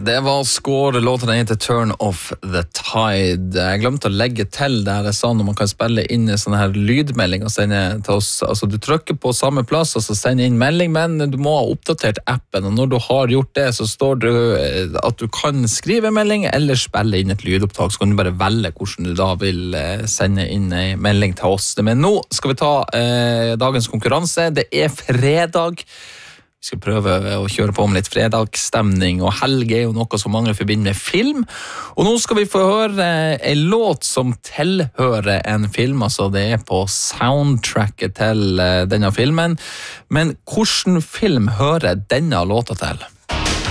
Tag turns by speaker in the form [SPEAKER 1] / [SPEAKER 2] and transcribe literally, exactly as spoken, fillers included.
[SPEAKER 1] Det var Score, låten heter Turn Off the Tide. Jeg glemte å legge til der jeg sa når man kan spille inn en sånn her lydmelding og sende til oss. Altså du trykker på samme plass og så sender inn melding, men du må ha oppdatert appen, og når du har gjort det så står det at du kan skrive melding eller spille inn et lydopptak, så kan du bare velge hvordan du da vil sende inn en melding til oss. Men nå skal vi ta eh, dagens konkurranse. Det er fredag. Vi skal prøve å kjøre på med litt fredagsstemning, og helg er jo noe som mange forbinder med film. Og nå skal vi få høre en låt som tilhører en film, altså det er på soundtracket til denne filmen. Men hvordan film hører denne låta til?